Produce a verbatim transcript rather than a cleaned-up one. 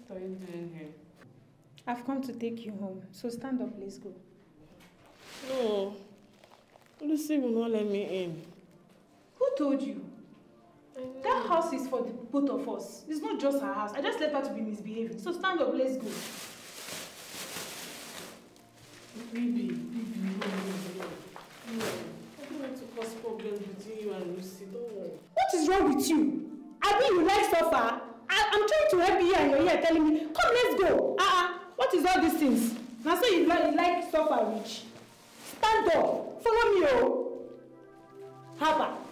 What are you doing here? I've come to take you home, so stand up, let's go. No. Lucy will not let me in. Who told you? That house is for the both of us. It's not just her house. I just let her to be misbehaving. So stand up, let's go. Baby, baby, no, no, no. No. I don't want to cause problems between you and Lucy. Don't worry. What is wrong with you? I mean, you like suffer? I, I'm trying to help you and you're here telling me, come, let's go. Uh-uh. What is all these things? Now, so you like, you like suffer, Rich. Stand up. Follow me, oh. Haba.